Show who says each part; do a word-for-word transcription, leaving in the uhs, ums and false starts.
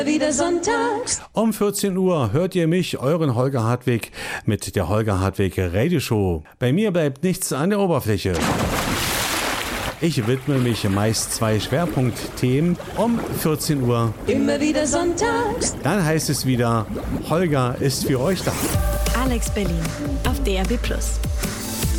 Speaker 1: Wieder sonntags.
Speaker 2: Um vierzehn Uhr hört ihr mich, euren Holger Hartwig, mit der Holger Hartwig Radio Show. Bei mir bleibt nichts an der Oberfläche. Ich widme mich meist zwei Schwerpunktthemen um vierzehn Uhr.
Speaker 1: Immer wieder sonntags.
Speaker 2: Dann heißt es wieder, Holger ist für euch da.
Speaker 3: Alex Berlin auf D R B plus.